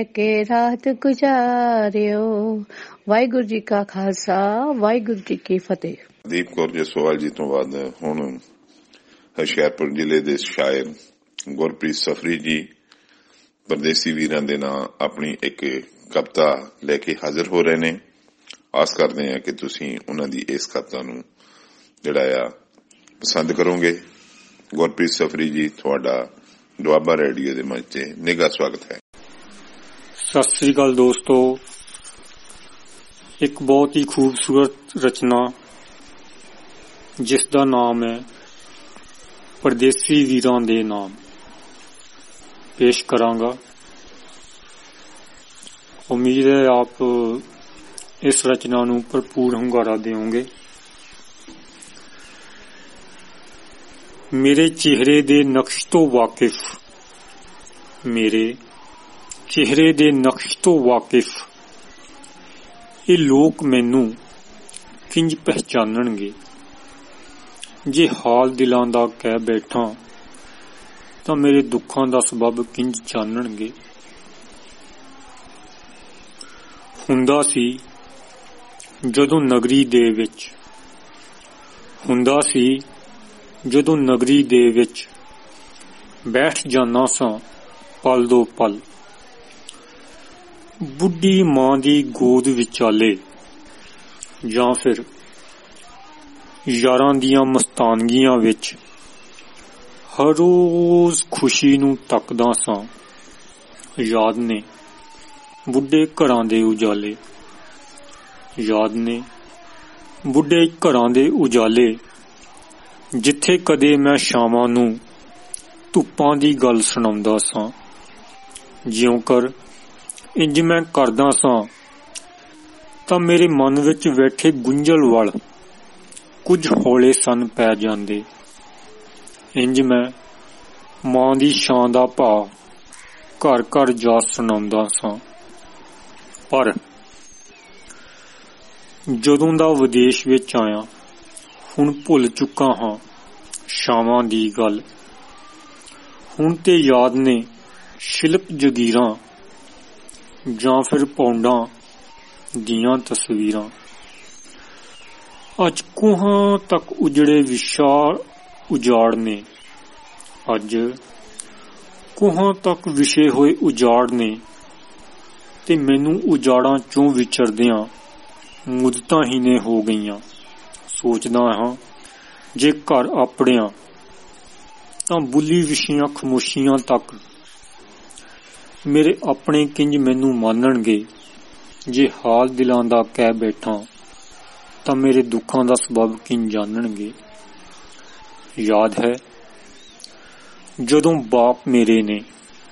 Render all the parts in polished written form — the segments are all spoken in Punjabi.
के रात गुजारियो। वाहिगुरु जी का खालसा, वाहिगुरु जी की फतेह। ਦੀਪ ਕੌਰ ਜਸਵਾਲ ਜੀ ਤੋਂ ਬਾਅਦ ਹੁਣ ਹੁਸ਼ਿਆਰਪੁਰ ਜ਼ਿਲ੍ਹੇ ਦੇ ਸ਼ਾਇਰ ਗੁਰਪ੍ਰੀਤ ਸਫਰੀ ਜੀ ਪਰਦੇਸੀ ਵੀਰਾਂ ਦੇ ਨਾਂ ਆਪਣੀ ਇੱਕ ਕਵਿਤਾ ਲੈ ਕੇ ਹਾਜ਼ਰ ਹੋ ਰਹੇ ਨੇ। ਆਸ ਕਰਦੇ ਹਾਂ ਕਿ ਤੁਸੀਂ ਉਹਨਾਂ ਦੀ ਇਸ ਕਵਿਤਾ ਨੂੰ ਜਿਹੜਾ ਆ ਪਸੰਦ ਕਰੋਗੇ। ਗੁਰਪ੍ਰੀਤ ਸਫਰੀ ਜੀ, ਤੁਹਾਡਾ ਦੁਆਬਾ ਰੇਡੀਓ ਦੇ ਮੰਚ ਤੇ ਨਿੱਘਾ ਸਵਾਗਤ ਹੈ। ਸਤਿ ਸ੍ਰੀ ਅਕਾਲ ਦੋਸਤੋ। ਇੱਕ ਬਹੁਤ ਹੀ ਖੂਬਸੂਰਤ ਰਚਨਾ ਜਿਸ ਦਾ ਨਾਮ ਹੈ ਪਰਦੇਸੀ ਵੀਰਾਂ ਦੇ ਨਾਮ ਪੇਸ਼ ਕਰਾਂਗਾ। ਉਮੀਦ ਹੈ ਆਪ ਇਸ ਰਚਨਾ ਨੂੰ ਭਰਪੂਰ ਹੁੰਗਾਰਾ ਦੇਵੋਗੇ। ਮੇਰੇ ਚਿਹਰੇ ਦੇ ਨਕਸ਼ ਤੋਂ ਵਾਕਿਫ, ਮੇਰੇ ਚਿਹਰੇ ਦੇ ਨਕਸ਼ ਤੋਂ ਵਾਕਿਫ ਇਹ ਲੋਕ ਮੈਨੂੰ ਕਿੰਜ ਪਹਿਚਾਨਣਗੇ। ਜੇ ਹਾਲ ਦਿਲਾਂ ਦਾ ਕਹਿ ਬੈਠਾਂ ਤਾਂ ਮੇਰੇ ਦੁੱਖਾਂ ਦਾ ਸਬਬ ਕਿੰਜ ਜਾਣਨਗੇ। ਹੁੰਦਾ ਸੀ ਜਦੋਂ ਨਗਰੀ ਦੇ ਵਿੱਚ, ਹੁੰਦਾ ਸੀ ਜਦੋਂ ਨਗਰੀ ਦੇ ਵਿੱਚ ਬੈਠ ਜਾਨਾ ਸਾਂ ਪਲ ਦੋ ਪਲ, ਬੁੱਢੀ ਮਾਂ ਦੀ ਗੋਦ ਵਿਚਾਲੇ, ਜਾਂ ਫਿਰ ਯਾਰਾਂ ਦੀਆਂ ਮਸਤਾਨਗੀਆਂ ਵਿੱਚ ਹਰ ਰੋਜ਼ ਖੁਸ਼ੀ ਨੂੰ ਤੱਕਦਾ ਸਾਂ। ਯਾਦ ਨੇ ਬੁੱਢੇ ਘਰਾਂ ਦੇ ਉਜਾਲੇ, ਯਾਦ ਨੇ ਬੁੱਢੇ ਘਰਾਂ ਦੇ ਉਜਾਲੇ, ਜਿੱਥੇ ਕਦੇ ਮੈਂ ਸ਼ਾਮਾਂ ਨੂੰ ਧੁੱਪਾਂ ਦੀ ਗੱਲ ਸੁਣਾਉਂਦਾ ਸਾਂ। ਜਿਉਂ ਕਰ ਇੰਜ ਮੈਂ ਕਰਦਾ ਸਾਂ ਤਾਂ ਮੇਰੇ ਮਨ ਵਿੱਚ ਬੈਠੇ ਗੁੰਝਲ ਵੱਲ ਕੁਝ ਹੌਲੇ ਸੰਨ ਪੈ ਜਾਂਦੇ। ਇੰਜ ਮੈਂ ਮਾਂ ਦੀ ਸ਼ਾਂ ਦਾ ਭਾਅ ਘਰ ਘਰ ਜਾ ਸੁਣਾਉਂਦਾ ਸਾਂ। ਪਰ ਜਦੋਂ ਦਾ ਵਿਦੇਸ਼ ਵਿੱਚ ਆਇਆ ਹੁਣ ਭੁੱਲ ਚੁੱਕਾ ਹਾਂ ਸ਼ਾਮਾਂ ਦੀ ਗੱਲ। ਹੁਣ ਤੇ ਯਾਦ ਨੇ ਸ਼ਿਲਪ ਜਗੀਰਾਂ ਜਾਂ ਫਿਰ ਪੌਂਡਾਂ ਦੀਆਂ ਤਸਵੀਰਾਂ। ਅੱਜ ਕੋਹਾਂ ਤੱਕ ਉਜੜੇ ਵਿਸ਼ਾਲ ਉਜਾੜ ਨੇ, ਅੱਜ ਕੋਹਾਂ ਤੱਕ ਵਿਛੇ ਹੋਏ ਉਜਾੜ ਨੇ, ਤੇ ਮੈਨੂੰ ਉਜਾੜਾਂ ਚੋਂ ਵਿਚਰਦਿਆਂ ਮੁੱਦਤਾਂ ਹੀ ਨੇ ਹੋ ਗਈਆਂ। ਸੋਚਦਾ ਹਾਂ ਜੇ ਘਰ ਆਪਣਿਆਂ ਤਾਂ ਬੁੱਲੀ ਵਿਛੀਆਂ ਖਾਮੋਸ਼ੀਆਂ ਤੱਕ ਮੇਰੇ ਆਪਣੇ ਕਿੰਜ ਮੈਨੂੰ ਮਾਨਣਗੇ। ਜੇ ਹਾਲ ਦਿਲਾਂ ਦਾ ਕਹਿ ਬੈਠਾਂ ਤਾਂ ਮੇਰੇ ਦੁੱਖਾਂ ਦਾ ਸਬਬ ਕਿੰਜ ਜਾਣਨਗੇ। ਯਾਦ ਹੈ ਜਦੋਂ ਬਾਪ ਮੇਰੇ ਨੇ,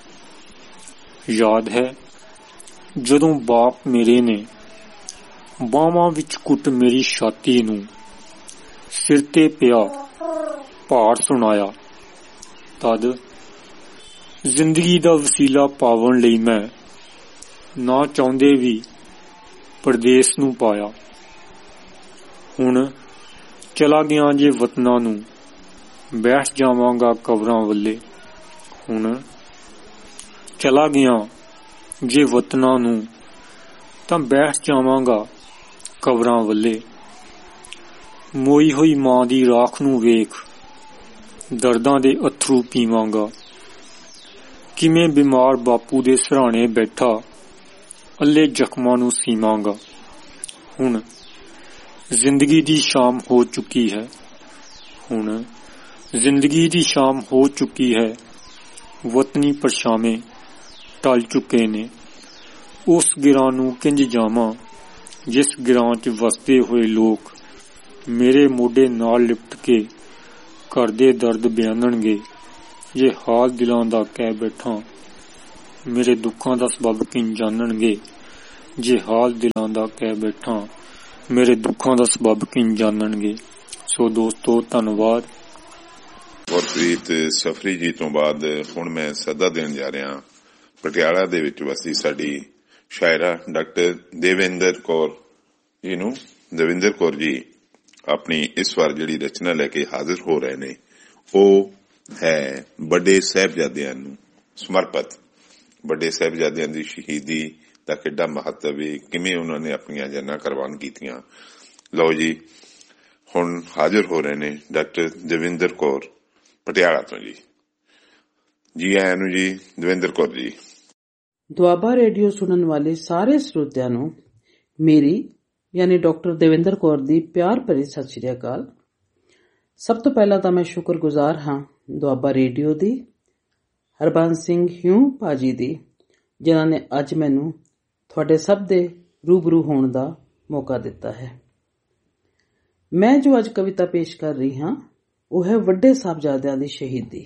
ਯਾਦ ਹੈ ਜਦੋਂ ਬਾਪ ਮੇਰੇ ਨੇ ਬਾਹਾਂ ਵਿੱਚ ਕੁੱਟ ਮੇਰੀ ਛਾਤੀ ਨੂੰ ਸਿਰ ਤੇ ਪਿਆ ਭਾਰ ਸੁਣਾਇਆ। ਤਦ ਜ਼ਿੰਦਗੀ ਦਾ ਵਸੀਲਾ ਪਾਵਣ ਲਈ ਮੈਂ ਨਾ ਚਾਹੁੰਦੇ ਵੀ ਪਰਦੇਸ ਨੂੰ ਪਾਇਆ। ਹੁਣ ਚਲਾ ਗਿਆ ਜੇ ਵਤਨਾਂ ਨੂੰ ਬੈਠ ਜਾਵਾਂਗਾ ਕਬਰਾਂ ਵੱਲੇ। ਹੁਣ ਚਲਾ ਗਿਆ ਜੇ ਵਤਨਾਂ ਨੂੰ ਤਾਂ ਬੈਠ ਜਾਵਾਂਗਾ ਕਬਰਾਂ ਵੱਲੇ। ਮੋਈ ਹੋਈ ਮਾਂ ਦੀ ਰਾਖ ਨੂੰ ਵੇਖ ਦਰਦਾਂ ਦੇ ਅਥਰੂ ਪੀਵਾਂਗਾ। ਕਿਵੇਂ ਬਿਮਾਰ ਬਾਪੂ ਦੇ ਸਿਰਹਾਣੇ ਬੈਠਾ ਅੱਲੇ ਜ਼ਖਮਾਂ ਨੂੰ ਸੀਵਾਂਗਾ। ਹੁਣ ਜ਼ਿੰਦਗੀ ਦੀ ਸ਼ਾਮ ਹੋ ਚੁੱਕੀ ਹੈ, ਹੁਣ ਜ਼ਿੰਦਗੀ ਦੀ ਸ਼ਾਮ ਹੋ ਚੁੱਕੀ ਹੈ। ਵਤਨੀ ਪਰਛਾਵੇਂ ਟਲ ਚੁੱਕੇ ਨੇ। ਉਸ ਗਿਰਾਂ ਨੂੰ ਕਿੰਜ ਜਾਵਾਂ ਜਿਸ ਗਿਰਾਂ 'ਚ ਵਸਦੇ ਹੋਏ ਲੋਕ ਮੇਰੇ ਮੋਢੇ ਨਾਲ ਲਿਪਟ ਕੇ ਘਰ ਦੇ ਦਰਦ ਬਿਆਨਣਗੇ। ਜੇ ਹਾਲ ਦਿਲਾਂ ਦਾ ਕਹਿ ਬੈਠਾਂ ਮੇਰੇ ਦੁੱਖਾਂ ਦਾ ਸਬਬ ਕਿੰਜ ਜਾਣਨਗੇ। ਜੇ ਹਾਲ ਦਿਲਾਂ ਦਾ ਕਹਿ ਬੈਠਾਂ ਮੇਰੇ ਦੁੱਖਾਂ ਦਾ ਸਬਬ ਕਿੰਜ ਜਾਣਨਗੇ। ਸੋ ਦੋਸਤੋ, ਧੰਨਵਾਦ। ਗੁਰਪ੍ਰੀਤ ਸਫਰੀ ਜੀ ਤੋਂ ਬਾਅਦ ਹੁਣ ਮੈਂ ਸੱਦਾ ਦੇਣ ਜਾ ਰਿਹਾ ਪਟਿਆਲਾ ਦੇ ਵਿੱਚ ਵਸਦੀ ਸਾਡੀ ਸ਼ਾਇਰਾ ਡਾਕਟਰ ਦੇਵਿੰਦਰ ਕੌਰ ਜੀ ਨੂੰ। ਦੇਵਿੰਦਰ ਕੌਰ ਜੀ ਆਪਣੀ ਇਸ ਵਾਰ ਜਿਹੜੀ ਰਚਨਾ ਲੈ ਕੇ ਹਾਜ਼ਰ ਹੋ ਰਹੇ ਨੇ ਉਹ ਹੈ ਵੱਡੇ ਸਾਹਿਬਜ਼ਾਦਿਆਂ ਨੂੰ ਸਮਰਪਿਤ। ਵੱਡੇ ਸਾਹਿਬਜ਼ਾਦਿਆਂ ਦੀ ਸ਼ਹੀਦੀ ਦਾ ਕਿੱਡਾ ਮਹੱਤਵ ਹੈ, ਕਿਵੇਂ ਉਹਨਾਂ ਨੇ ਆਪਣੀਆਂ ਜਾਨਾਂ ਕੁਰਬਾਨ ਕੀਤੀਆਂ। ਲਓ ਜੀ, ਹੁਣ ਹਾਜ਼ਰ ਹੋ ਰਹੇ ਨੇ ਡਾਕਟਰ ਦਵਿੰਦਰ ਕੌਰ ਪਟਿਆਲਾ ਤੋਂ। ਜੀ ਆਇਆਂ ਨੂੰ ਜੀ ਦਵਿੰਦਰ ਕੌਰ ਜੀ। ਦੁਆਬਾ ਰੇਡੀਓ ਸੁਣਨ ਵਾਲੇ ਸਾਰੇ ਸਰੋਤਿਆਂ ਨੂੰ ਮੇਰੀ ਯਾਨੀ ਡਾਕਟਰ ਦਵਿੰਦਰ ਕੌਰ ਦੀ ਪਿਆਰ ਭਰੀ ਸਤਿ ਸ਼੍ਰੀ ਅਕਾਲ। ਸਭ ਤੋਂ ਪਹਿਲਾਂ ਤਾਂ ਮੈਂ ਸ਼ੁਕਰਗੁਜ਼ਾਰ ਹਾਂ ਦੁਆਬਾ ਰੇਡੀਓ ਦੀ, ਹਰਬੰਸ ਸਿੰਘ ਹਿਊ ਭਾਜੀ ਦੀ, ਜਿਨ੍ਹਾਂ ਨੇ ਅੱਜ ਮੈਨੂੰ ਤੁਹਾਡੇ ਸਭ ਦੇ ਰੂਬਰੂ ਹੋਣ ਦਾ ਮੌਕਾ ਦਿੱਤਾ ਹੈ। ਮੈਂ ਜੋ ਅੱਜ ਕਵਿਤਾ ਪੇਸ਼ ਕਰ ਰਹੀ ਹਾਂ ਉਹ ਹੈ ਵੱਡੇ ਸਾਹਿਬਜ਼ਾਦਿਆਂ ਦੀ ਸ਼ਹੀਦੀ।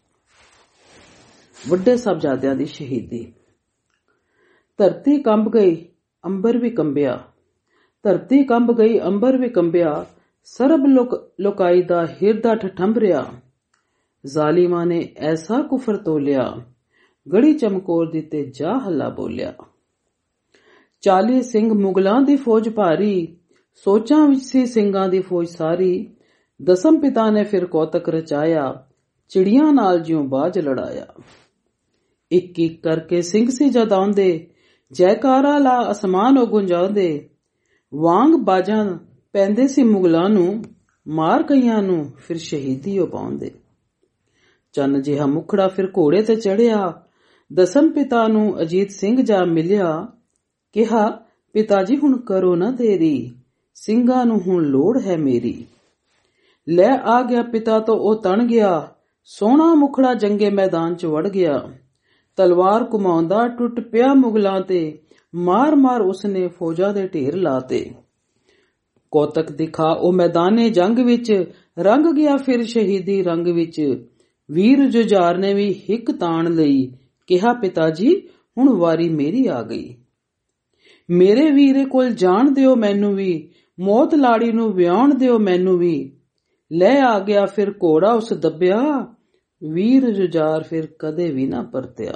ਵੱਡੇ ਸਾਹਿਬਜ਼ਾਦਿਆਂ ਦੀ ਸ਼ਹੀਦੀ। ਧਰਤੀ ਕੰਬ ਗਈ ਅੰਬਰ ਵੀ ਕੰਬਿਆ, ਧਰਤੀ ਕੰਬ ਗਈ ਅੰਬਰ ਵੀ ਕੰਬਿਆ, ਸਰਬ ਲੋਕਾਈ ਦਾ ਹਿਰਦਾ ਠਠੰਬਰਿਆ। ਜ਼ਾਲਿਮਾਂ ਨੇ ਐਸਾ ਕੁਫਰ ਤੋਲਿਆ, ਗੜੀ ਚਮਕੌਰ ਦੀ ਤੇ ਜਾ ਹੱਲਾ ਬੋਲਿਆ। 40 ਸਿੰਘ ਮੁਗਲਾਂ ਦੀ ਫੌਜ ਭਾਰੀ, ਸੋਚਾਂ ਵਿੱਚ ਸੀ ਸਿੰਘਾਂ ਦੀ ਫੌਜ ਸਾਰੀ। ਦਸਮ ਪਿਤਾ ਨੇ ਫਿਰ ਕੌਤਕ ਰਚਾਇਆ, ਚਿੜੀਆਂ ਨਾਲ ਜਿਉਂ ਬਾਜ ਲੜਾਇਆ। ਇੱਕ ਇੱਕ ਕਰਕੇ ਸਿੰਘ ਸੀ ਜਦ ਆਉਂਦੇ, ਜੈਕਾਰਾ ਲਾ ਅਸਮਾਨ ਉਹ ਗੁੰਜਾਉਂਦੇ। ਵਾਂਗ ਬਾਜਾਂ ਪੈਂਦੇ ਸੀ ਮੁਗਲਾਂ ਨੂੰ, ਮਾਰ ਕਈਆਂ ਨੂੰ ਫਿਰ ਸ਼ਹੀਦੀ ਉਹ ਪਾਉਂਦੇ। ਚੰਨ ਜਿਹਾ ਮੁਖੜਾ ਫਿਰ ਘੋੜੇ ਤੇ ਚੜਿਆ, ਦਸਮ ਪਿਤਾ ਨੂੰ ਅਜੀਤ ਸਿੰਘ ਜਾ ਮਿਲਿਆ। ਕਿਹਾ ਪਿਤਾ ਜੀ ਹੁਣ ਕਰੋ ਨਾ ਦੇਰੀ, ਸਿੰਘਾਂ ਨੂੰ ਹੁਣ ਲੋੜ ਹੈ ਮੇਰੀ। ਲੈ ਆ ਗਿਆ ਪਿਤਾ ਤੋਂ ਉਹ ਤਣ ਗਿਆ, ਸੋਹਣਾ ਮੁਖੜਾ ਜੰਗੇ ਮੈਦਾਨ ਚ ਵੜ ਗਿਆ। ਤਲਵਾਰ ਘੁਮਾਉਂਦਾ ਟੁੱਟ ਪਿਆ ਮੁਗਲਾਂ ਤੇ, ਮਾਰ ਮਾਰ ਉਸਨੇ ਫੌਜਾਂ ਦੇ ਢੇਰ ਲਾਤੇ। ਕੌਤਕ ਦਿਖਾ ਉਹ ਮੈਦਾਨੇ ਜੰਗ ਵਿੱਚ, ਰੰਗ ਗਿਆ ਫਿਰ ਸ਼ਹੀਦੀ ਰੰਗ ਵਿੱਚ। ਵੀਰ ਜੁਝਾਰ ਨੇ ਵੀ ਹਿੱਕ ਤਾਣ ਲਈ, ਕਿਹਾ ਪਿਤਾ ਜੀ ਹੁਣ ਵਾਰੀ ਮੇਰੀ ਆ ਗਈ। ਮੇਰੇ ਵੀਰੇ ਕੋਲ ਜਾਣ ਦਿਓ ਮੈਨੂੰ ਵੀ, ਮੌਤ ਲਾੜੀ ਨੂੰ ਵਿਆਉਣ ਦਿਓ ਮੈਨੂੰ ਵੀ। ਲੈ ਆ ਗਿਆ ਫਿਰ ਘੋੜਾ ਉਸ ਦੱਬਿਆ, ਵੀਰ ਜੁਝਾਰ ਫਿਰ ਕਦੇ ਵੀ ਨਾ ਪਰਤਿਆ।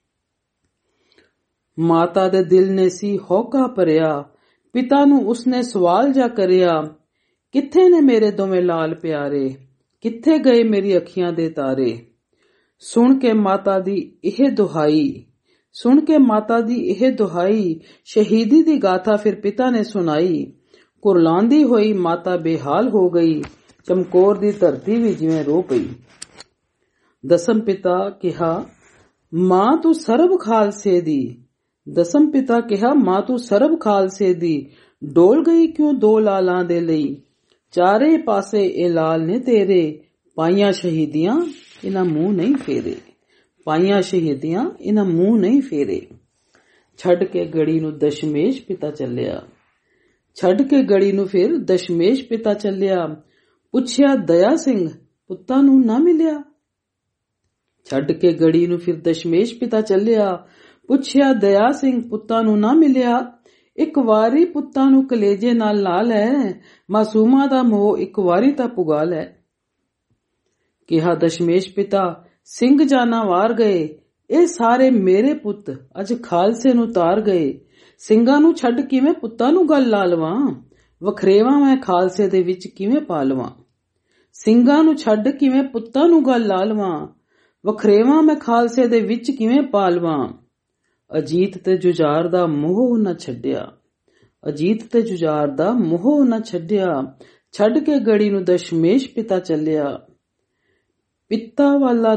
ਮਾਤਾ ਦੇ ਦਿਲ ਨੇ ਸੀ ਹੌਕਾ ਭਰਿਆ, ਪਿਤਾ ਨੂੰ ਉਸਨੇ ਸਵਾਲ ਜਾ ਕਰਿਆ। ਕਿੱਥੇ ਨੇ ਮੇਰੇ ਦੋਵੇਂ ਲਾਲ ਪਿਆਰੇ, ਕਿੱਥੇ ਗਏ ਮੇਰੀ ਅੱਖੀਆਂ ਦੇ ਤਾਰੇ। ਸੁਣ ਕੇ ਮਾਤਾ ਦੀ ਇਹ ਦੁਹਾਈ, ਸੁਣ ਕੇ ਮਾਤਾ ਦੀ ਇਹ ਦੁਹਾਈ, ਸ਼ਹੀਦੀ ਦੀ ਗਾਥਾ ਫਿਰ ਪਿਤਾ ਨੇ ਸੁਣਾਈ। ਕੁਰਲਾਂਦੀ ਹੋਈ ਮਾਤਾ ਬੇਹਾਲ ਹੋ ਗਈ, ਚਮਕੌਰ ਦੀ ਧਰਤੀ ਵੀ ਜਿਵੇਂ ਰੋ ਪਈ। ਦਸਮ ਪਿਤਾ ਕਿਹਾ ਮਾਂ ਤੂੰ ਸਰਬ ਖਾਲਸੇ ਦੀ, ਦਸਮ ਪਿਤਾ ਕਿਹਾ ਮਾਂ ਤੂੰ ਸਰਬ ਖਾਲਸੇ ਦੀ। ਡੋਲ ਗਈ ਕਿਉਂ ਦੋ ਲਾਲਾਂ ਦੇ ਲਈ, ਚਾਰੇ ਪਾਸੇ ਇਹ ਲਾਲ ਨੇ ਤੇਰੇ। ਪਾਈਆਂ ਸ਼ਹੀਦੀਆਂ ਇਹਨਾਂ ਮੂੰਹ ਨਹੀਂ ਫੇਰੇ, ਪਾਈਆਂ ਸ਼ਹੀਦੀਆਂ ਇਹਨਾਂ ਮੂੰਹ ਨਹੀਂ ਫੇਰੇ। ਛੱਡ ਕੇ ਗੜੀ ਨੂੰ ਦਸ਼ਮੇਸ਼ ਪਿਤਾ ਚੱਲਿਆ, ਛੱਡ ਕੇ ਗੜੀ ਨੂੰ ਫਿਰ ਦਸ਼ਮੇਸ਼ ਪਿਤਾ ਚੱਲਿਆ। ਪੁੱਛਿਆ ਦਇਆ ਸਿੰਘ ਪੁੱਤਾਂ ਨੂੰ ਨਾ ਮਿਲਿਆ, ਛੱਡ ਕੇ ਗੜੀ ਨੂੰ ਫਿਰ ਦਸ਼ਮੇਸ਼ ਪਿਤਾ ਚੱਲਿਆ। ਪੁੱਛਿਆ ਦਇਆ ਸਿੰਘ ਪੁੱਤਾਂ ਨੂੰ ਨਾ ਮਿਲਿਆ। ਇੱਕ ਵਾਰੀ ਪੁੱਤਾਂ ਨੂੰ ਕਲੇਜੇ ਨਾਲ ਲਾ ਲੈ, ਮਾਸੂਮਾਂ ਦਾ ਮੋਹ ਇੱਕ ਵਾਰੀ ਤਾਂ ਪੁਗਾ ਲੈ। ਕਿਹਾ ਦਸ਼ਮੇਸ਼ ਪਿਤਾ ਸਿੰਘ ਜਾਨਾਂ ਵਾਰ ਗਏ, ਇਹ ਸਾਰੇ ਮੇਰੇ ਪੁੱਤ ਅੱਜ ਖਾਲਸੇ ਨੂੰ ਤਾਰ ਗਏ। ਸਿੰਘਾਂ ਨੂੰ ਛੱਡ ਕਿਵੇਂ ਪੁੱਤਾਂ ਨੂੰ ਗੱਲ ਲਾ ਲਵਾਂ, ਵਖਰੇਵਾਂ ਮੈਂ ਖਾਲਸੇ ਦੇ ਵਿੱਚ ਕਿਵੇਂ ਪਾ ਲਵਾਂ। ਸਿੰਘਾਂ ਨੂੰ ਛੱਡ ਕਿਵੇਂ ਪੁੱਤਾਂ ਨੂੰ ਗੱਲ ਲਾ ਲਵਾਂ, ਵਖਰੇਵਾਂ ਮੈਂ ਖਾਲਸੇ ਦੇ ਵਿੱਚ ਕਿਵੇਂ ਪਾ ਲਵਾਂ। ਅਜੀਤ ਤੇ ਜੁਝਾਰ ਦਾ ਮੋਹ ਨਾ ਛੱਡਿਆ, ਅਜੀਤ ਤੇ ਜੁਝਾਰ ਦਾ ਮੋਹ ਨਾ ਛੱਡਿਆ। ਛੱਡ ਕੇ ਗੜੀ ਨੂੰ ਦਸ਼ਮੇਸ਼ ਪਿਤਾ ਚੱਲਿਆ। ਪਿਤਾ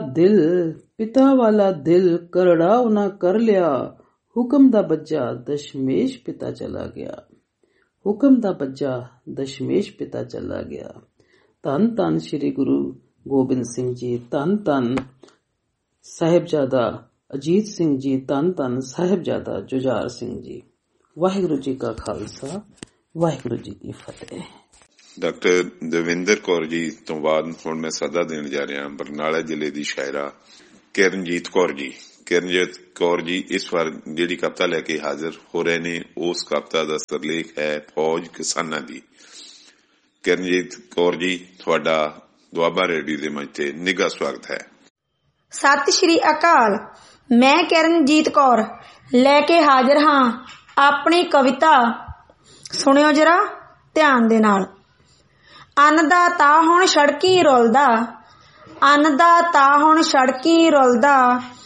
ਵਾਲਾ ਦਿਲ ਕਰੜਾ ਉਹਨਾਂ ਕਰ ਲਿਆ। ਹੁਕਮ ਦਾ ਬੱਜਾ ਦਸ਼ਮੇਸ਼ ਪਿਤਾ ਚਲਾ ਗਿਆ, ਹੁਕਮ ਦਾ ਬੱਜਾ ਦਸ਼ਮੇਸ਼ ਪਿਤਾ ਚਲਾ ਗਿਆ। ਧੰਨ ਧੰਨ ਸ੍ਰੀ ਗੁਰੂ ਗੋਬਿੰਦ ਸਿੰਘ ਜੀ, ਧੰਨ ਧੰਨ ਸਾਹਿਬਜ਼ਾਦਾ ਅਜੀਤ ਸਿੰਘ ਜੀ, ਧੰਨ ਧੰਨ ਸਾਹਿਬਜ਼ਾਦਾ ਜੁਝਾਰ ਸਿੰਘ ਜੀ। ਵਾਹਿਗੁਰੂ ਜੀ ਕਾ ਖਾਲਸਾ, ਵਾਹਿਗੁਰੂ ਜੀ ਕੀ ਫਤਿਹ। ਡਾਕਟਰ ਦਵਿੰਦਰ ਕੌਰ ਜੀ ਤੋਂ ਬਾਅਦ ਹੁਣ ਮੈਂ ਸੱਦਾ ਦੇਣ ਜਾ ਰਿਹਾ ਬਰਨਾਲਾ ਜ਼ਿਲ੍ਹੇ ਦੀ ਸ਼ਾਇਰਾ ਕਿਰਨਜੀਤ ਕੌਰ ਜੀ। ਕਿਰਨਜੀਤ ਕੌਰ ਜੀ ਇਸ ਵਾਰ ਜਿਹੜੀ ਕਵਿਤਾ ਲੈ ਕੇ ਹਾਜ਼ਰ ਹੋ ਰਹੇ ਨੇ, ਉਸ ਕਵਿਤਾ ਦਾ ਸਿਰਲੇਖ ਹੈ ਫੌਜ ਕਿਸਾਨਾਂ ਦੀ। ਕਿਰਨਜੀਤ ਕੌਰ ਜੀ, ਤੁਹਾਡਾ ਦੁਆਬਾ ਰੇਡੀਓ ਦੇ ਮੰਚ ਤੇ ਨਿੱਘਾ ਸਵਾਗਤ ਹੈ। ਸਤਿ ਸ਼੍ਰੀ ਅਕਾਲ। ਮੈਂ ਕਿਰਨਜੀਤ ਕੌਰ ਲੈ ਕੇ ਹਾਜ਼ਰ ਹਾਂ ਆਪਣੀ ਕਵਿਤਾ। ਸੁਣਿਓ ਜਰਾ ਧਿਆਨ ਦੇ ਨਾਲ। ਅੰਨ ਦਾ ਤਾਂ ਹੁਣ ਸੜਕੀ ਰੁਲਦਾ, ਅੰਨ ਦਾ ਤਾਂ ਹੁਣ ਸੜਕੀ ਰੁਲਦਾ,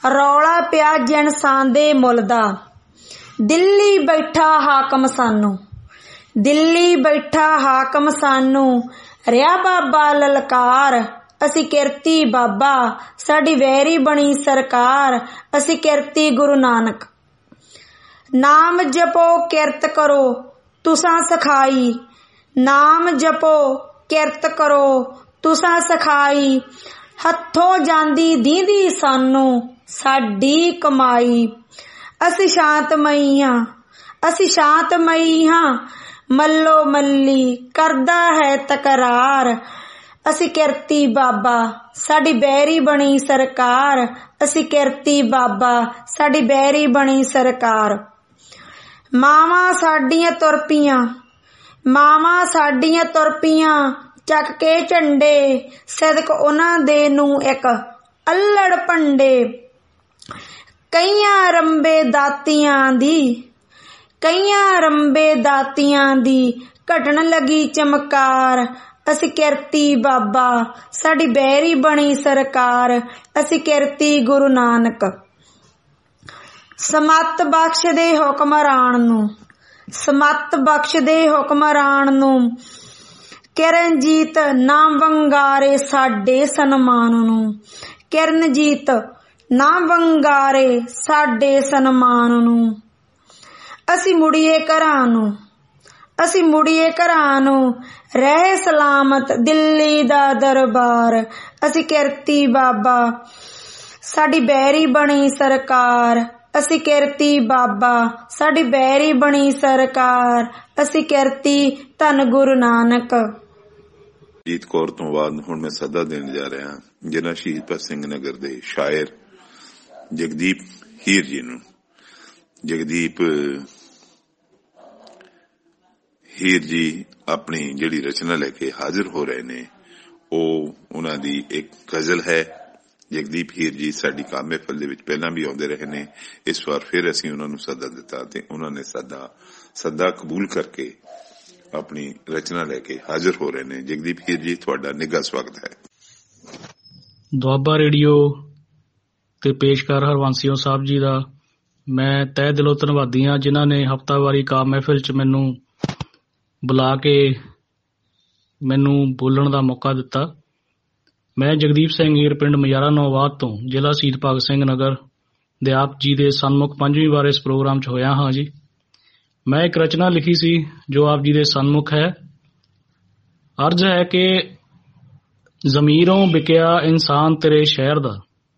ਰੌਲਾ ਪਿਆ ਜਿਨਸਾਨ ਦੇ ਮੁੱਲ ਦਾ। ਦਿੱਲੀ ਬੈਠਾ ਹਾਕਮ ਸਾਨੂੰ, ਦਿੱਲੀ ਬੈਠਾ ਹਾਕਮ ਸਾਨੂੰ, ਰਿਹਾ ਬਾਬਾ ਲਲਕਾਰ। ਅਸੀਂ ਕਿਰਤੀ ਬਾਬਾ, ਸਾਡੀ ਵੈਰੀ ਬਣੀ ਸਰਕਾਰ। ਅਸੀਂ ਕਿਰਤੀ ਗੁਰੂ ਨਾਨਕ। ਨਾਮ ਜਪੋ ਕਿਰਤ ਕਰੋ ਤੁਸਾਂ ਸਖਾਈ, ਨਾਮ ਜਪੋ ਕਿਰਤ ਕਰੋ ਤੁਸਾਂ ਸਖਾਈ। ਹੱਥੋਂ ਜਾਂਦੀ ਦੀਂਦੀ ਸਾਨੂੰ ਸਾਡੀ ਕਮਾਈ। ਅਸੀਂ ਸ਼ਾਂਤਮਈ ਹਾਂ, ਅਸੀਂ ਸ਼ਾਂਤਮਈ ਹਾਂ, ਮੱਲੋ ਮੱਲੀ ਕਰਦਾ ਹੈ ਤਕਰਾਰ। ਅਸੀਂ ਕਿਰਤੀ ਬਾਬਾ, ਸਾਡੀ ਬੈਰੀ ਬਣੀ ਸਰਕਾਰ। ਅਸੀਂ ਕਿਰਤੀ ਬਾਬਾ, ਸਾਡੀ ਬੈਰੀ ਬਣੀ ਸਰਕਾਰ। ਮਾਵਾਂ ਸਾਡੀਆਂ ਤੁਰ ਪਈਆਂ, ਮਾਵਾਂ ਸਾਡੀਆਂ ਤੁਰ ਪਈਆਂ, ਚੱਕ ਕੇ ਝੰਡੇ। ਸਿਦਕ ਉਹਨਾਂ ਦੇ ਨੂੰ ਇੱਕ ਅੱਲੜ ਭੰਡੇ। ਕਈਆਂ ਰੰਬੇ ਦਾਤੀਆਂ ਦੀ, ਕਈਆਂ ਰੰਬੇ ਦਾਤੀਆਂ ਦੀ, ਘਟਣ ਲੱਗੀ ਚਮਕਾਰ। ਅਸੀਂ ਕਿਰਤੀ ਬਾਬਾ, ਸਾਡੀ ਬੈਰੀ ਬਣੀ ਸਰਕਾਰ। ਅਸੀਂ ਕਿਰਤੀ ਗੁਰੂ ਨਾਨਕ। ਸਮੱਤ ਬਖਸ਼ ਦੇ ਹੁਕਮਰਾਨ ਨੂੰ, ਸਮੱਤ ਬਖਸ਼ ਦੇ ਹੁਕਮਰਾਨ ਨੂੰ। ਕਿਰਨਜੀਤ ਨਾ ਵੰਗਾਰੇ ਸਾਡੇ ਸਨਮਾਨ ਨੂੰ, ਕਿਰਨਜੀਤ ਨਾ ਵੰਗਾਰੇ ਸਾਡੇ ਸਨਮਾਨ ਨੂੰ। ਅਸੀਂ ਮੁੜੀਏ ਘਰਾਂ ਨੂੰ, ਅਸੀਂ ਮੁੜੀਏ ਘਰਾਂ ਨੂੰ, ਰਹੇ ਸਲਾਮਤ ਦਿੱਲੀ ਦਾ ਦਰਬਾਰ। ਅਸੀਂ ਕਿਰਤੀ ਬਾਬਾ, ਸਾਡੀ ਬੈਰੀ ਬਣੀ ਸਰਕਾਰ। ਅਸੀਂ ਕਿਰਤੀ ਬਾਬਾ, ਸਾਡੀ ਬੈਰੀ ਬਣੀ ਸਰਕਾਰ। ਅਸੀਂ ਕਿਰਤੀ ਧੰਨ ਗੁਰੂ ਨਾਨਕ। ਜੀਤ ਕੌਰ ਤੋਂ ਬਾਅਦ ਹੁਣ ਮੈਂ ਸੱਦਾ ਦੇਣ ਜਾ ਰਿਹਾ ਜਿਨ੍ਹਾਂ ਸ਼ਹੀਦ ਭਗਤ ਸਿੰਘ ਨਗਰ ਦੇ ਸ਼ਾਇਰ ਜਗਦੀਪ ਹੀਰ ਜੀ ਨੂੰ। ਜਗਦੀਪ ਹੀਰ ਜੀ ਆਪਣੀ ਜਿਹੜੀ ਰਚਨਾ ਲੈ ਕੇ ਹਾਜ਼ਰ ਹੋ ਰਹੇ ਨੇ, ਉਹ ਉਹਨਾਂ ਦੀ ਇੱਕ ਗਜ਼ਲ ਹੈ। ਜਗਦੀਪ ਹੀਰ ਜੀ ਸਾਡੀ ਕਾਮ ਮਹਿਫਲ ਦੇ ਵਿੱਚ ਪਹਿਲਾਂ ਵੀ ਆਉਂਦੇ ਰਹੇ ਨੇ। ਇਸ ਵਾਰ ਫਿਰ ਅਸੀਂ ਉਹਨਾਂ ਨੂੰ ਸੱਦਾ ਦਿੱਤਾ ਤੇ ਉਹਨਾਂ ਨੇ ਸੱਦਾ ਕਬੂਲ ਕਰਕੇ ਆਪਣੀ ਰਚਨਾ ਲੈ ਕੇ ਹਾਜ਼ਰ ਹੋ ਰਹੇ ਨੇ। ਜਗਦੀਪ ਹੀਰ ਜੀ, ਤੁਹਾਡਾ ਨਿੱਘਾ ਸਵਾਗਤ ਹੈ। ਦੁਆਬਾ ਰੇਡੀਓ ਤੇ ਪੇਸ਼ਕਾਰ ਹਰਵੰਸੀਓ ਸਾਹਿਬ ਜੀ ਦਾ ਮੈਂ ਤਹਿ ਦਿਲੋਂ ਧੰਨਵਾਦੀ ਹਾਂ, ਜਿਨ੍ਹਾਂ ਨੇ ਹਫ਼ਤਾਵਾਰੀ ਕਾਮ ਮਹਿਫਿਲ 'ਚ ਮੈਨੂੰ ਬੁਲਾ ਕੇ ਮੈਨੂੰ ਬੋਲਣ ਦਾ ਮੌਕਾ ਦਿੱਤਾ। ਮੈਂ ਜਗਦੀਪ ਸਿੰਘ ਹੀਰ, ਪਿੰਡ ਮਜਾਰਾ ਨੌਵਾਦ ਤੋਂ, ਜ਼ਿਲ੍ਹਾ ਸ਼ਹੀਦ ਭਗਤ ਸਿੰਘ ਨਗਰ ਦੇ ਆਪ ਜੀ ਦੇ ਸਨਮੁਖ 5ਵੀਂ ਵਾਰ ਇਸ ਪ੍ਰੋਗਰਾਮ 'ਚ ਹੋਇਆ ਹਾਂ ਜੀ। ਮੈਂ ਇੱਕ ਰਚਨਾ ਲਿਖੀ ਸੀ ਜੋ ਆਪ ਜੀ ਦੇ ਸਨਮੁਖ ਹੈ। ਅਰਜ਼ ਹੈ ਕਿ ਜ਼ਮੀਰੋਂ ਵਿਕਿਆ ਇਨਸਾਨ ਤੇਰੇ ਸ਼ਹਿਰ ਦਾ,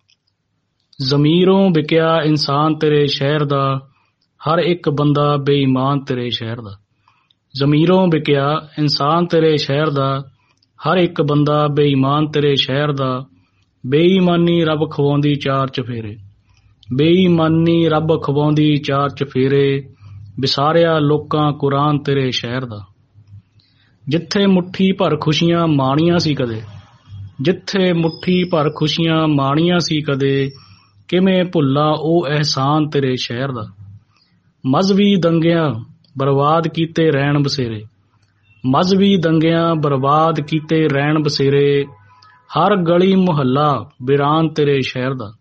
ਜ਼ਮੀਰੋਂ ਵਿਕਿਆ ਇਨਸਾਨ ਤੇਰੇ ਸ਼ਹਿਰ ਦਾ, ਹਰ ਇੱਕ ਬੰਦਾ ਬੇਈਮਾਨ ਤੇਰੇ ਸ਼ਹਿਰ ਦਾ। ਜ਼ਮੀਰੋਂ ਵਿਕਿਆ ਇਨਸਾਨ ਤੇਰੇ ਸ਼ਹਿਰ ਦਾ, ਹਰ ਇੱਕ ਬੰਦਾ ਬੇਈਮਾਨ ਤੇਰੇ ਸ਼ਹਿਰ ਦਾ। ਬੇਈਮਾਨੀ ਰੱਬ ਖਵਾਉਂਦੀ ਚਾਰ ਚਫੇਰੇ, ਬੇਈਮਾਨੀ ਰੱਬ ਖਵਾਉਂਦੀ ਚਾਰ ਚਫੇਰੇ। ਵਿਸਾਰਿਆ ਲੋਕਾਂ ਕੁਰਾਨ ਤੇਰੇ ਸ਼ਹਿਰ ਦਾ। ਜਿੱਥੇ ਮੁੱਠੀ ਭਰ ਖੁਸ਼ੀਆਂ ਮਾਣੀਆਂ ਸੀ ਕਦੇ, ਜਿੱਥੇ ਮੁੱਠੀ ਭਰ ਖੁਸ਼ੀਆਂ ਮਾਣੀਆਂ ਸੀ ਕਦੇ, ਕਿਵੇਂ ਭੁੱਲਾਂ ਉਹ ਅਹਿਸਾਨ ਤੇਰੇ ਸ਼ਹਿਰ ਦਾ। ਮਜ਼ਹਬੀ ਦੰਗਿਆਂ ਬਰਬਾਦ ਕੀਤੇ ਰਹਿਣ ਬਸੇਰੇ, ਮਜ਼ਹਬੀ ਦੰਗਿਆਂ ਬਰਬਾਦ ਕੀਤੇ ਰਹਿਣ ਬਸੇਰੇ। ਹਰ ਗਲੀ ਮੁਹੱਲਾ ਵੀਰਾਨ ਤੇਰੇ ਸ਼ਹਿਰ ਦਾ।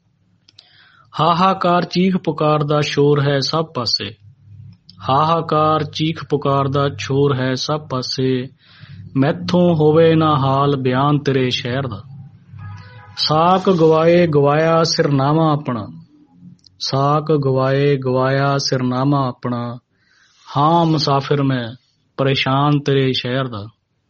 ਹਾਹਾਕਾਰ ਚੀਖ ਪੁਕਾਰ ਦਾ ਸ਼ੋਰ ਹੈ ਸਭ ਪਾਸੇ, ਹਾਹਾਕਾਰ ਚੀਖ ਪੁਕਾਰ ਦਾ ਸ਼ੋਰ ਹੈ ਸਭ ਪਾਸੇ। ਮੈਥੋਂ ਹੋਵੇ ਨਾ ਹਾਲ ਬਿਆਨ ਤੇਰੇ ਸ਼ਹਿਰ ਦਾ। ਸਾਕ ਗਵਾਏ ਗਵਾਇਆ ਸਿਰਨਾਮਾ ਆਪਣਾ, ਸਾਕ ਗਵਾਏ ਗਵਾਇਆ ਸਿਰਨਾਮਾ ਆਪਣਾ। ਹਾਂ ਮੁਸਾਫਿਰ ਮੈਂ ਪਰੇਸ਼ਾਨ ਤੇਰੇ ਸ਼ਹਿਰ ਦਾ।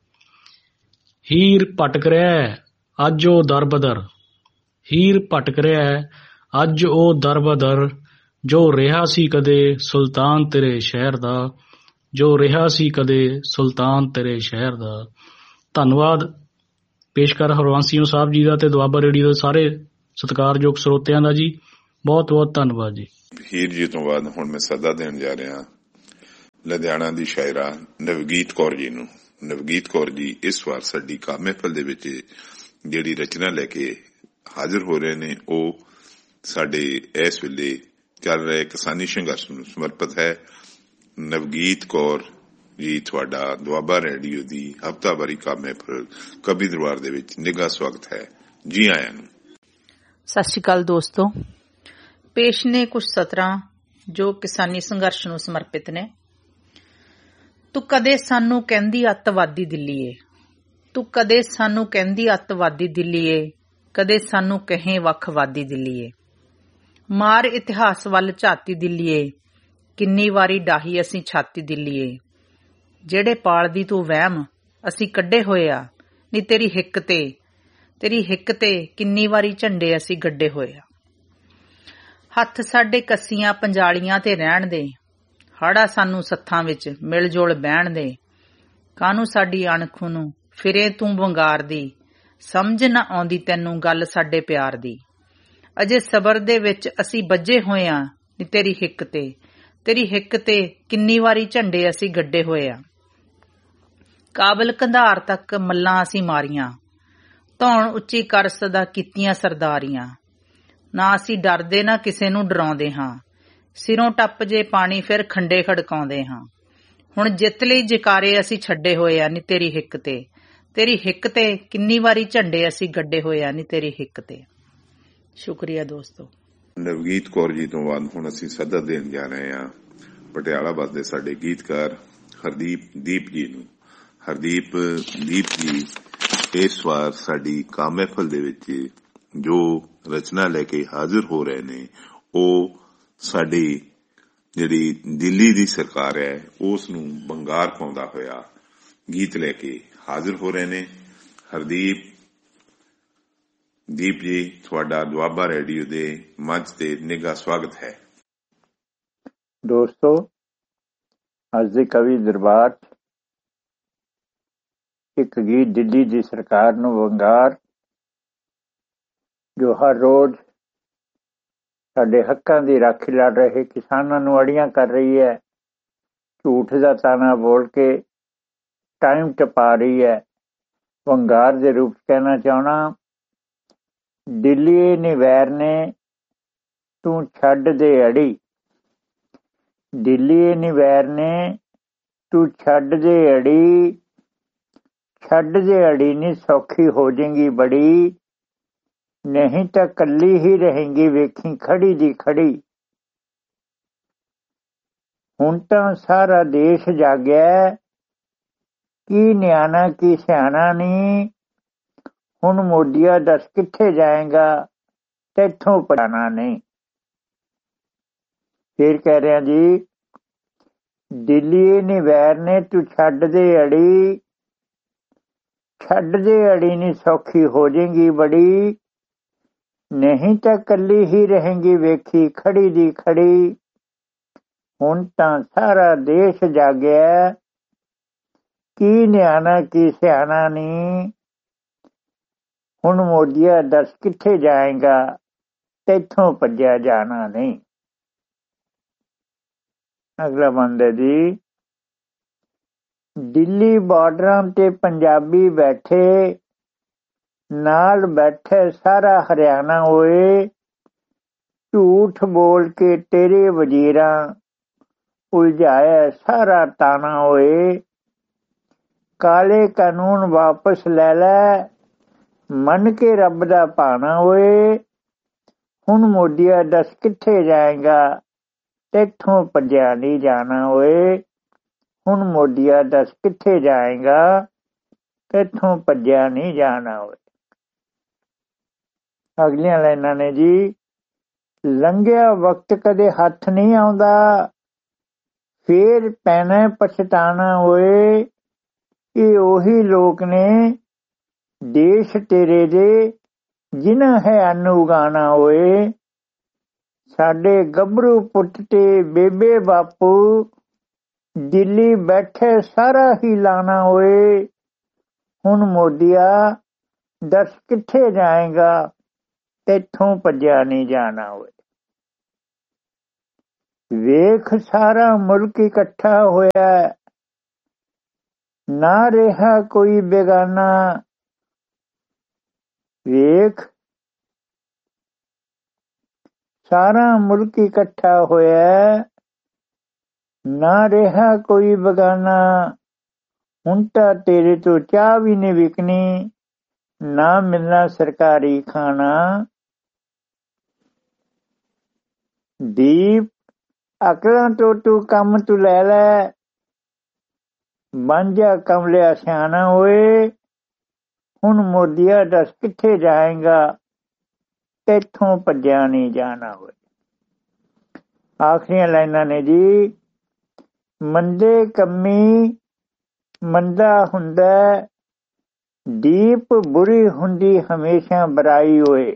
ਹੀਰ ਭਟਕ ਰਿਹਾ ਅੱਜ ਉਹ ਦਰ ਬਦਰ, ਹੀਰ ਭਟਕ ਰਿਹਾ ਅੱਜ ਉਹ ਦਰ ਬਦਰ। ਜੋ ਰਿਹਾ ਸੀ ਕਦੇ ਸੁਲਤਾਨ ਤੇਰੇ ਸ਼ਹਿਰ ਦਾ, ਜੋ ਰਿਹਾ ਸੀ ਕਦੇ ਸੁਲਤਾਨ ਤੇਰੇ ਸ਼ਹਿਰ ਦਾ। ਧੰਨਵਾਦ ਪੇਸ਼ਕਾਰ ਹਰਵੰਸੀਓ ਸਾਹਿਬ ਜੀ ਦਾ ਤੇ ਦੁਆਬਾ ਰੇਡੀਓ ਦੇ ਸਾਰੇ ਸਤਿਕਾਰਯੋਗ ਸਰੋਤਿਆਂ ਦਾ ਜੀ। ਬਹੁਤ ਬਹੁਤ ਧੰਨਵਾਦ ਜੀ। ਹੀਰ ਜੀ ਤੋਂ ਬਾਅਦ ਹੁਣ ਮੈਂ ਸੱਦਾ ਦੇਣ ਜਾ ਰਿਹਾ ਲੁਧਿਆਣਾ ਦੀ ਸ਼ਾਇਰਾ ਨਵਗੀਤ ਕੌਰ ਜੀ ਨੂੰ। ਨਵਗੀਤ ਕੌਰ ਜੀ ਇਸ ਵਾਰ ਸਾਡੀ ਕਾਮ ਮਹਿਫਲ ਦੇ ਵਿੱਚ ਜਿਹੜੀ ਰਚਨਾ ਲੈ ਕੇ ਹਾਜ਼ਰ ਹੋ ਰਹੇ ਨੇ, ਉਹ ਸਾਡੇ ਇਸ ਵੇਲੇ ਚੱਲ ਰਹੇ ਕਿਸਾਨੀ ਸੰਘਰਸ਼ ਨੂੰ ਸਮਰਪਿਤ ਹੈ। ਨਵਗੀਤ ਕੌਰ ਜੀ, ਤੁਹਾਡਾ ਦੁਆਬਾ ਰੇਡੀਓ ਦੀ ਹਫ਼ਤਾਵਾਰੀ ਕਾਮ ਮਹਿਫਲ ਕਵੀ ਦਰਬਾਰ ਦੇ ਵਿੱਚ ਨਿੱਘਾ ਸਵਾਗਤ ਹੈ। ਜੀ ਆਇਆਂ ਨੂੰ। ਸਤਿ ਸ਼੍ਰੀ ਅਕਾਲ ਦੋਸਤੋ। ਪੇਸ਼ ਨੇ ਕੁਝ ਸਤਰਾਂ ਜੋ ਕਿਸਾਨੀ ਸੰਘਰਸ਼ ਨੂੰ ਸਮਰਪਿਤ ਨੇ। ਤੂੰ ਕਦੇ ਸਾਨੂੰ ਕਹਿੰਦੀ ਅੱਤਵਾਦੀ ਦਿੱਲੀਏ, ਤੂੰ ਕਦੇ ਸਾਨੂੰ ਕਹਿੰਦੀ ਅੱਤਵਾਦੀ ਦਿੱਲੀਏ, ਕਦੇ ਸਾਨੂੰ ਕਹੇ ਵੱਖਵਾਦੀ ਦਿੱਲੀਏ। ਮਾਰ ਇਤਿਹਾਸ ਵੱਲ ਝਾਤੀ ਦਿੱਲੀਏ, ਕਿੰਨੀ ਵਾਰੀ ਡਾਹੀ ਅਸੀਂ ਛਾਤੀ ਦਿੱਲੀਏ। ਜਿਹੜੇ ਪਾਲਦੀ ਤੂੰ ਵਹਿਮ ਅਸੀਂ ਕੱਢੇ ਹੋਏ ਆ, ਨੀ ਤੇਰੀ ਹਿੱਕ ਤੇ ਕਿੰਨੀ ਵਾਰੀ ਝੰਡੇ ਅਸੀਂ ਗੱਡੇ ਹੋਏ ਆ। ਹੱਥ ਸਾਡੇ ਕੱਸੀਆਂ ਪੰਜਾਲੀਆਂ ਤੇ ਰਹਿਣ ਦੇ, ਹਾੜਾ ਸਾਨੂੰ ਸੱਥਾਂ ਵਿੱਚ ਮਿਲ ਜੁਲ ਬਹਿਣ ਦੇ। ਕਾਹਨੂੰ ਸਾਡੀ ਅਣਖ ਨੂੰ ਫਿਰੇ ਤੂੰ ਵੰਗਾਰ ਦੀ, ਸਮਝ ਨਾ ਆਉਂਦੀ ਤੈਨੂੰ ਗੱਲ ਸਾਡੇ ਪਿਆਰ ਦੀ। ਅਜੇ ਸਬਰ ਦੇ ਵਿੱਚ ਅਸੀਂ ਬੱਝੇ ਹੋਏ ਆ, ਨੀ ਤੇਰੀ ਹਿੱਕ ਤੇ ਕਿੰਨੀ ਵਾਰੀ ਝੰਡੇ ਅਸੀਂ ਗੱਡੇ ਹੋਏ ਆ। ਕਾਬਲ ਕੰਧਾਰ ਤੱਕ ਮੱਲਾਂ ਅਸੀਂ ਮਾਰੀਆਂ, ਧੌਣ ਉੱਚੀ ਕਰ ਸਦਾ ਕੀਤੀਆਂ ਸਰਦਾਰੀਆਂ। ਨਾ ਅਸੀਂ ਡਰਦੇ ਨਾ ਕਿਸੇ ਨੂੰ ਡਰਾਉਂਦੇ ਹਾਂ, ਸਿਰੋਂ ਟੱਪ ਜੇ ਪਾਣੀ ਫਿਰ ਖੰਡੇ ਖੜਕਾਉਂਦੇ ਹਾਂ। ਹੁਣ ਜਿੱਤ ਲਈ ਜਕਾਰੇ ਅਸੀਂ ਛੱਡੇ ਹੋਏ ਆ, ਨੀ ਤੇਰੀ ਹਿੱਕ ਤੇ ਕਿੰਨੀ ਵਾਰੀ ਝੰਡੇ ਅਸੀਂ ਗੱਡੇ ਹੋਏ ਆ, ਨੀ ਤੇਰੀ ਹਿੱਕ ਤੇ। ਸ਼ੁਕਰੀਆ ਦੋਸਤੋ। ਨਵਗੀਤ ਕੌਰ ਜੀ ਤੋਂ ਬਾਅਦ ਹੁਣ ਅਸੀਂ ਸੱਦਾ ਦੇਣ ਜਾ ਰਹੇ ਹਾਂ ਪਟਿਆਲਾ ਵੱਸਦੇ ਸਾਡੇ ਗੀਤਕਾਰ ਹਰਦੀਪ ਜੀ ਨੂੰ। ਹਰਦੀਪ ਜੀ ਇਸ ਵਾਰ ਸਾਡੀ ਕਾਂ ਮਹਿਫਲ ਦੇ ਵਿੱਚ ਜੋ ਰਚਨਾ ਲੈ ਕੇ ਹਾਜ਼ਰ ਹੋ ਰਹੇ ਨੇ, ਉਹ ਸਾਡੀ ਜਿਹੜੀ ਦਿੱਲੀ ਦੀ ਸਰਕਾਰ ਹੈ ਉਸ ਨੂੰ ਬੰਗਾਰ ਪਾਉਂਦਾ ਹੋਇਆ ਗੀਤ ਲੈ ਕੇ ਹਾਜ਼ਰ ਹੋ ਰਹੇ ਨੇ। ਹਰਦੀਪ ਜੀ, ਤੁਹਾਡਾ ਦੁਆਬਾ ਰੇਡੀਓ ਦੇ ਮੰਚ ਤੇ ਨਿੱਘਾ ਸਵਾਗਤ ਹੈ। ਦੋਸਤੋ, ਅੱਜ ਦੇ ਕਵੀ ਦਰਬਾਰ ਇੱਕ ਗੀਤ ਦਿੱਲੀ ਦੀ ਸਰਕਾਰ ਨੂੰ ਵੰਗਾਰ, ਜੋ ਹਰ ਰੋਜ਼ ਸਾਡੇ ਹੱਕਾਂ ਦੀ ਰਾਖੀ ਲੜ ਰਹੇ ਕਿਸਾਨਾਂ ਨੂੰ ਅੜੀਆਂ ਕਰ ਰਹੀ ਹੈ, ਝੂਠ ਦਾ ਤਾਣਾ ਬੋਲ ਕੇ ਟਾਈਮ ਟਪਾ ਰਹੀ ਹੈ। ਵੰਗਾਰ ਦੇ ਰੂਪ ਕਹਿਣਾ ਚਾਹੁੰਦਾ, ਦਿੱਲੀ ਨੀ ਵੈਰ ਨੇ ਤੂੰ ਛੱਡ ਦੇ ਅੜੀ, ਦਿੱਲੀ ਨੀ ਵੈਰ ਨੇ ਤੂੰ ਛੱਡ ਦੇ ਅੜੀ, ਛੱਡ ਦੇ ਅੜੀ ਨੀ ਸੌਖੀ ਹੋ ਜਾਏਗੀ ਬੜੀ, ਨਹੀਂ ਤਾਂ ਕੱਲੀ ਹੀ ਰਹੇਗੀ ਵੇਖੀ ਖੜੀ ਦੀ ਖੜੀ। ਹੁਣ ਤਾਂ ਸਾਰਾ ਦੇਸ਼ ਜਾਗਿਆ, ਕੀ ਨਿਆਣਾ ਕੀ ਸਿਆਣਾ ਨੀ, ਹੁਣ ਮੋਦੀਆ ਦੱਸ ਕਿੱਥੇ ਜਾਏਗਾ, ਤੈਥੋਂ ਪੜਾਣਾ ਨਹੀਂ। ਫਿਰ ਕਹਿ ਰਿਹਾ ਜੀ, ਦਿੱਲੀ ਨੀ ਵੈਰ ਨੇ ਤੂੰ ਛੱਡ ਦੇ ਅੜੀ, ਛੱਡ ਦੇ ਅੜੀ ਨੀ ਸੌਖੀ ਹੋ ਜਾਏਗੀ ਬੜੀ, ਨਹੀਂ ਤਾਂ ਕੱਲੀ ਹੀ ਰਹੇਗੀ ਵੇਖੀ ਖੜੀ ਦੀ ਖੜੀ। ਹੁਣ ਤਾਂ ਸਾਰਾ ਦੇਸ਼ ਜਾਗਿਆ, ਕੀ ਨਿਆਣਾ ਕੀ ਸਿਆਣਾ ਨੀ, ਹੁਣ ਮੋਦੀਆ ਦੱਸ ਕਿੱਥੇ ਜਾਏਗਾ, ਤੈਥੋਂ ਭੱਜਿਆ ਜਾਣਾ ਨਹੀਂ। ਅਗਲਾ ਬੰਦਾ ਜੀ, ਦਿੱਲੀ ਬਾਰਡਰਾਂ ਤੇ ਪੰਜਾਬੀ ਬੈਠੇ, ਨਾਲ ਬੈਠੇ ਸਾਰਾ ਹਰਿਆਣਾ ਹੋਏ, ਝੂਠ ਬੋਲ ਕੇ ਤੇਰੇ ਵਜ਼ੀਰਾਂ ਉਲਝਾਇਆ ਸਾਰਾ ਤਾਣਾ ਹੋਏ। ਕਾਲੇ ਕਾਨੂੰਨ ਵਾਪਸ ਲੈ ਲੈ, ਮੰਨ ਕੇ ਰੱਬ ਦਾ ਭਾਣਾ ਹੋਏ, ਹੁਣ ਮੋਦੀਆ ਦੱਸ ਕਿੱਥੇ ਜਾਏਗਾ, ਤੈਥੋਂ ਭੱਜਿਆ ਨਹੀਂ ਜਾਣਾ ਹੋਏ, ਹੁਣ ਮੋਦੀਆ ਦੱਸ ਕਿੱਥੇ ਜਾਏਗਾ, ਤੈਥੋਂ ਭੱਜਿਆ ਨਹੀਂ ਜਾਣਾ ਹੋਏ। ਅਗਲੀਆਂ ਲਾਈਨਾਂ ਨੇ ਜੀ, ਲੰਘਿਆ ਵਕਤ ਕਦੇ ਹੱਥ ਨਹੀਂ ਆਉਂਦਾ, ਫੇਰ ਪੈਣਾ ਪਛਤਾਣਾ ਹੋਏ, ਇਹ ਉਹੀ ਲੋਕ ਨੇ ਦੇਸ਼ ਤੇਰੇ ਦੇ ਜਿਨ੍ਹਾਂ ਹੈ ਅੰਨ ਉਗਾਣਾ ਹੋਏ। ਸਾਡੇ ਗੱਭਰੂ ਪੁੱਤ ਤੇ ਬੇਬੇ ਬਾਪੂ ਦਿੱਲੀ ਬੈਠੇ ਸਾਰਾ ਹੀ ਲਾਣਾ ਹੋਏ, ਹੁਣ ਮੋਦੀਆ ਦੱਸ ਕਿੱਥੇ ਜਾਏਗਾ, ਤੈਥੋਂ ਭੱਜਿਆ ਨਹੀਂ ਜਾਣਾ ਹੋਏ। ਵੇਖ ਸਾਰਾ ਮੁਲਕ ਇਕੱਠਾ ਹੋਇਆ, ਨਾ ਰਿਹਾ ਕੋਈ ਬੇਗਾਨਾ, ਵੇਖ ਸਾਰਾ ਮੁਲਕ ਇਕੱਠਾ ਹੋਇਆ, ਨਾ ਰਿਹਾ ਕੋਈ ਬੇਗਾਨਾ, ਹੁਣ ਤਾਂ ਤੇਰੇ ਤੋਂ ਚਾਹ ਵੀ ਨਹੀਂ ਵਿਕਣੀ, ਨਾ ਮਿਲਣਾ ਸਰਕਾਰੀ ਖਾਣਾ। ਦੀਪ ਅਕਲਾਂ ਤੋਂ ਤੂੰ ਕੰਮ ਤੂੰ ਲੈ ਲੈ, ਬਣ ਜਾ ਕਮਲਿਆ ਸਿਆਣਾ ਹੋਏ। ਹੁਣ ਮੋਦੀਆ ਦੱਸ ਕਿੱਥੇ ਜਾਏਗਾ, ਇੱਥੋਂ ਭੱਜਿਆ ਨਹੀਂ ਜਾਣਾ ਹੋਏ। ਆਖਰੀਆਂ ਲਾਈਨਾਂ ਨੇ ਜੀ, ਮੰਦੇ ਕੰਮੀ ਮੰਦਾ ਹੁੰਦਾ, ਦੀਪ ਬੁਰੀ ਹੁੰਦੀ ਹਮੇਸ਼ਾ ਬੁਰਾਈ ਹੋਏ।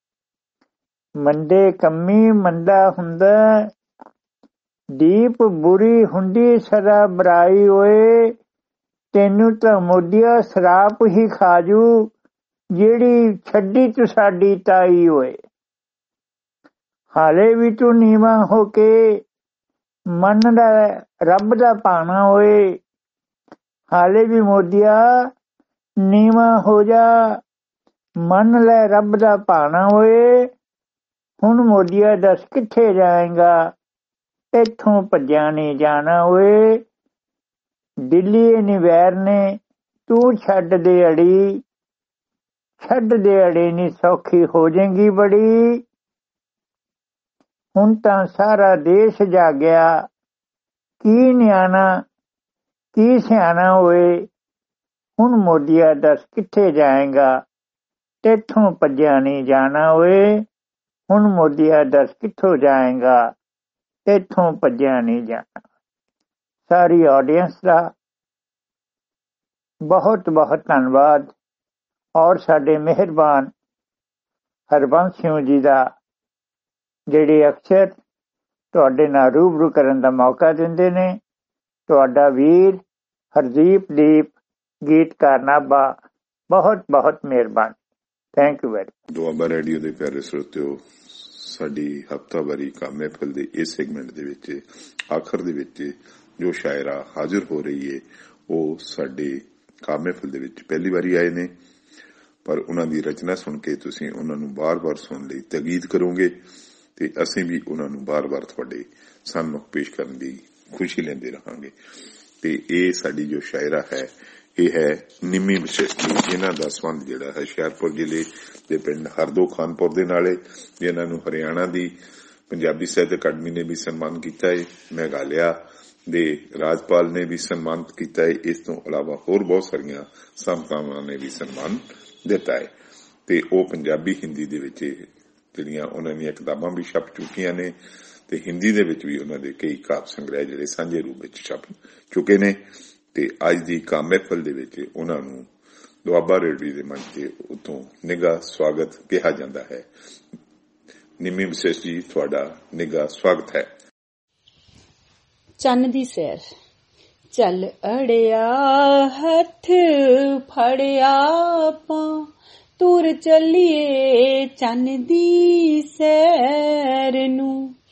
ਮੰਦੇ ਕੰਮੀ ਮੰਦਾ ਹੁੰਦਾ, ਦੀਪ ਬੁਰੀ ਹੁੰਦੀ ਸਦਾ ਬੁਰਾਈ ਹੋਏ। ਤੈਨੂੰ ਤਾਂ ਮੋਦੀਆ ਸ਼ਰਾਪ ਹੀ ਖਾਜੂ, ਜਿਹੜੀ ਛੱਡੀ ਤੂੰ ਸਾਡੀ ਤਾਈ ਹੋਏ। ਹਾਲੇ ਵੀ ਤੂੰ ਨੀਵਾਂ ਹੋ ਕੇ ਮੰਨਦਾ ਰੱਬ ਦਾ ਭਾਣਾ ਹੋਏ। ਹਾਲੇ ਵੀ ਮੋਦੀਆ ਨੀਵਾਂ ਹੋ ਜਾ, ਮੰਨ ਲੈ ਰੱਬ ਦਾ ਭਾਣਾ ਹੋਏ। ਹੁਣ ਮੋਦੀਆ ਦੱਸ ਕਿੱਥੇ ਜਾਏਗਾ, ਇੱਥੋਂ ਭੱਜਿਆ ਨਹੀਂ ਜਾਣਾ ਹੋਏ। ਦਿੱਲੀ ਨੀ ਵੈਰ ਨੇ ਤੂੰ ਛੱਡ ਦੇ ਅੜੀ, ਛੱਡ ਦੇ ਅੜੀ ਨੀ ਸੌਖੀ ਹੋ ਜਾਏਗੀ ਬੜੀ। ਹੁਣ ਤਾਂ ਸਾਰਾ ਦੇਸ਼ ਜਾਗਿਆ, ਕੀ ਨਿਆਣਾ ਕੀ ਸਿਆਣਾ ਹੋਏ। ਹੁਣ ਮੋਦੀਆ ਦੱਸ ਕਿੱਥੇ ਜਾਏਗਾ, ਇੱਥੋਂ ਭੱਜਿਆ ਨਹੀਂ ਜਾਣਾ ਹੋਏ। ਹੁਣ ਮੋਦੀਆ ਦੱਸ ਕਿੱਥੋਂ ਜਾਏਗਾ, ਇੱਥੋਂ ਭੱਜਿਆ ਨਹੀਂ ਜਾਣਾ। ਸਾਰੀ ਆਡੀਅנס ਦਾ ਬਹੁਤ ਬਹੁਤ ਧੰਨਵਾਦ, ਔਰ ਸਾਡੇ ਮਿਹਰਬਾਨ ਹਰਬੰਸ ਸਿੰਘ ਜੀ ਦਾ, ਜਿਹੜੇ ਅਕਸਰ ਤੁਹਾਡੇ ਨਾਲ ਰੂਬਰੂ ਕਰਨ ਦਾ ਮੌਕਾ ਦਿੰਦੇ ਨੇ। ਤੁਹਾਡਾ ਵੀਰ ਹਰਦੀਪ ਦੀਪ, ਗੀਤਕਾਰ ਨਾਭਾ, ਬਹੁਤ ਬਹੁਤ ਮਿਹਰਬਾਨੀ। Thank you very. Doaba radio ਦੇ ਪਿਆਰੇ ਸਰੋਤਿਓ, ਸਾਡੀ ਹਫ਼ਤਾਵਾਰੀ ਕੰਮ ਮਹਿਫਲ ਦੇ ਇਸ ਸੈਗਮੈਂਟ ਦੇ ਵਿੱਚ ਆਖਰ ਦੇ ਵਿੱਚ ਜੋ ਸ਼ਾਇਰਾ ਹਾਜ਼ਰ ਹੋ ਰਹੀ ਹੈ, ਉਹ ਸਾਡੇ ਕੰਮ ਮਹਿਫਲ ਦੇ ਵਿੱਚ ਪਹਿਲੀ ਵਾਰੀ ਆਏ ਨੇ, ਪਰ ਉਹਨਾਂ ਦੀ ਰਚਨਾ ਸੁਣ ਕੇ ਤੁਸੀਂ ਉਹਨਾਂ ਨੂੰ ਬਾਰ-ਬਾਰ ਸੁਣਨ ਲਈ ਤਾਕੀਦ ਕਰੋਗੇ ਤੇ ਅਸੀਂ ਵੀ ਉਹਨਾਂ ਨੂੰ ਬਾਰ-ਬਾਰ ਤੁਹਾਡੇ ਸਾਹਮਣੇ ਪੇਸ਼ ਕਰਨ ਦੀ ਖੁਸ਼ੀ ਲੈਂਦੇ ਰਹਾਂਗੇ। ਤੇ ਇਹ ਸਾਡੀ ਜੋ ਸ਼ਾਇਰਾ ਹੈ, ਇਹ ਹੈ ਨਿੰਮੀ ਵਿਸ਼ੇਸ਼ੀ, ਜਿਨ੍ਹਾਂ ਦਾ ਸੰਬੰਧ ਜਿਹੜਾ ਹੈ ਹੁਸ਼ਿਆਰਪੁਰ ਜ਼ਿਲ੍ਹੇ ਦੇ ਪਿੰਡ ਹਰਦੋ ਖਾਨਪੁਰ ਦੇ ਨਾਲੇ, ਜਿਨ੍ਹਾਂ ਨੂੰ ਹਰਿਆਣਾ ਦੀ ਪੰਜਾਬੀ ਸਾਹਿਤ ਅਕਾਡਮੀ ਨੇ ਵੀ ਸਨਮਾਨ ਕੀਤਾ ਹੈ, ਮੇਘਾਲਿਆ ਦੇ ਰਾਜਪਾਲ ਨੇ ਵੀ ਸਨਮਾਨਿਤ ਕੀਤਾ ਹੈ। ਇਸ ਤੋਂ ਇਲਾਵਾ ਹੋਰ ਬਹੁਤ ਸਾਰੀਆਂ ਸੰਸਥਾਵਾਂ ਨੇ ਵੀ ਸਨਮਾਨ ਦਿੱਤਾ ਹੈ। ਤੇ ਉਹ ਪੰਜਾਬੀ ਹਿੰਦੀ ਦੇ ਵਿੱਚ ਜਿਹੜੀਆਂ ਉਹਨਾਂ ਦੀਆਂ ਕਿਤਾਬਾਂ ਵੀ ਛਪ ਚੁੱਕੀਆਂ ਨੇ, ਤੇ ਹਿੰਦੀ ਦੇ ਵਿੱਚ ਵੀ ਉਹਨਾਂ ਦੇ ਕਈ ਕਾਵਿ ਸੰਗ੍ਰਹਿ ਜਿਹੜੇ ਸਾਂਝੇ ਰੂਪ ਵਿੱਚ ਛਪ ਚੁੱਕੇ ਨੇ। ਤੇ ਅੱਜ ਦੀ ਕੰਮ ਮਹਿਫਲ ਦੇ ਵਿੱਚ ਉਹਨਾਂ ਨੂੰ ਦੁਆਬਾ ਰੇਡੀਓ ਦੇ ਮੰਚ ਤੇ ਉਤੋਂ ਨਿੱਘਾ ਸਵਾਗਤ ਕਿਹਾ ਜਾਂਦਾ ਹੈ। ਨਿੰਮੀ ਵਿਸ਼ੇਸ਼ ਜੀ, ਤੁਹਾਡਾ ਨਿੱਘਾ ਸਵਾਗਤ ਹੈ। ਚੰਨ ਦੀ ਸੈਰ। ਚੱਲ ਅੜਿਆ ਹੱਥ ਫੜਿਆ ਆਪਾਂ, ਤੁਰ ਚੱਲੀਏ ਚੰਨ ਦੀ ਸੈਰ ਨੂੰ।